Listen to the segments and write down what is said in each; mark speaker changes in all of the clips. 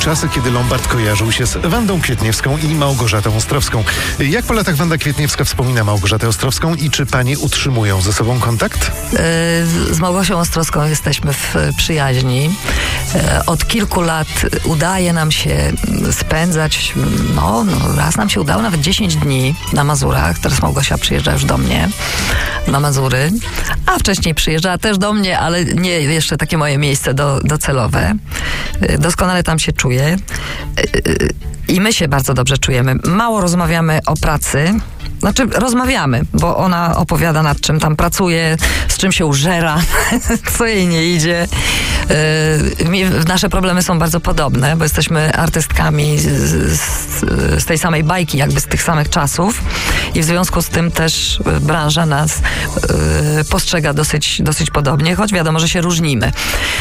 Speaker 1: czasy, kiedy Lombard kojarzył się z Wandą Kwietniewską i Małgorzatą Ostrowską. Jak po latach Wanda Kwietniewska wspomina Małgorzatę Ostrowską i czy panie utrzymują ze sobą kontakt?
Speaker 2: Z Małgosią Ostrowską jesteśmy w przyjaźni. Od kilku lat udaje nam się spędzać, raz nam się udało nawet 10 dni na Mazurach. Teraz Małgosia przyjeżdża już do mnie na Mazury, a wcześniej przyjeżdżała też do mnie, ale nie jeszcze takie moje miejsce docelowe. Doskonale tam się czuję i my się bardzo dobrze czujemy. Mało rozmawiamy o pracy. Znaczy rozmawiamy, bo ona opowiada, nad czym tam pracuje, z czym się użera, co jej nie idzie. Nasze problemy są bardzo podobne, bo jesteśmy artystkami z tej samej bajki, jakby z tych samych czasów i w związku z tym też branża nas postrzega dosyć podobnie, choć wiadomo, że się różnimy.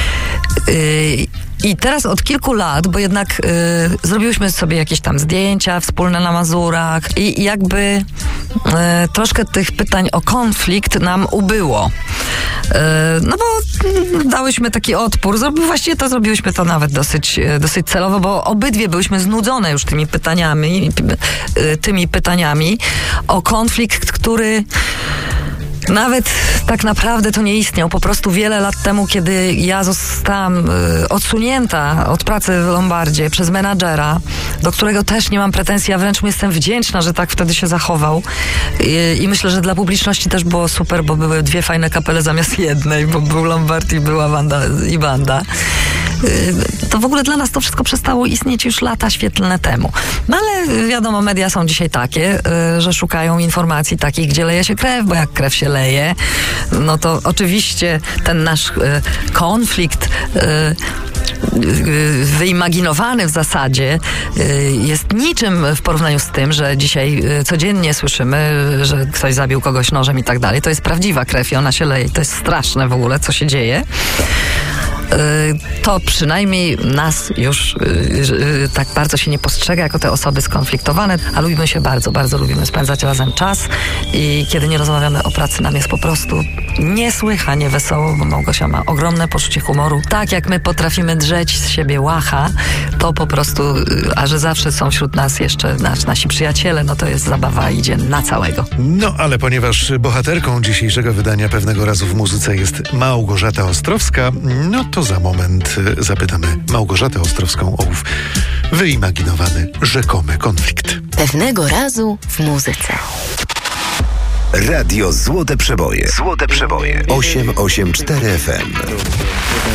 Speaker 2: I teraz od kilku lat, bo jednak zrobiłyśmy sobie jakieś tam zdjęcia wspólne na Mazurach i jakby troszkę tych pytań o konflikt nam ubyło. No bo dałyśmy taki odpór. Właściwie to zrobiłyśmy to nawet dosyć celowo, bo obydwie byłyśmy znudzone już tymi pytaniami o konflikt, który nawet tak naprawdę to nie istniał. Po prostu wiele lat temu, kiedy ja zostałam odsunięta od pracy w Lombardzie przez menadżera, do którego też nie mam pretensji, a wręcz mu jestem wdzięczna, że tak wtedy się zachował. I myślę, że dla publiczności też było super, bo były dwie fajne kapele zamiast jednej, bo był Lombard i była Wanda i banda. To w ogóle dla nas to wszystko przestało istnieć już lata świetlne temu. No ale wiadomo, media są dzisiaj takie, że szukają informacji takich, gdzie leje się krew, bo jak krew się leje, no to oczywiście ten nasz konflikt wyimaginowany w zasadzie jest niczym w porównaniu z tym, że dzisiaj codziennie słyszymy, że ktoś zabił kogoś nożem i tak dalej. To jest prawdziwa krew i ona się leje. To jest straszne w ogóle, co się dzieje. To przynajmniej nas już tak bardzo się nie postrzega jako te osoby skonfliktowane, a lubimy się bardzo, bardzo lubimy spędzać razem czas i kiedy nie rozmawiamy o pracy, nam jest po prostu niesłychanie wesoło, bo Małgosia ma ogromne poczucie humoru. Tak jak my potrafimy drzeć z siebie łacha, to po prostu, a że zawsze są wśród nas jeszcze nasi przyjaciele, no to jest zabawa, idzie na całego.
Speaker 1: No ale ponieważ bohaterką dzisiejszego wydania Pewnego razu w muzyce jest Małgorzata Ostrowska, no to za moment zapytamy Małgorzatę Ostrowską o ów wyimaginowany, rzekomy konflikt.
Speaker 3: Pewnego razu w muzyce.
Speaker 4: Radio Złote Przeboje. Złote Przeboje. 884 FM.